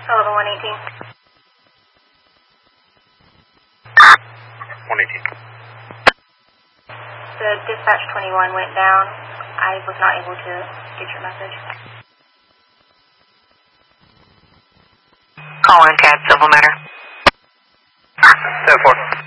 Sullivan 118. 118. The dispatch 21 went down. I was not able to get your message. Call in CAD, civil matter. 10-4.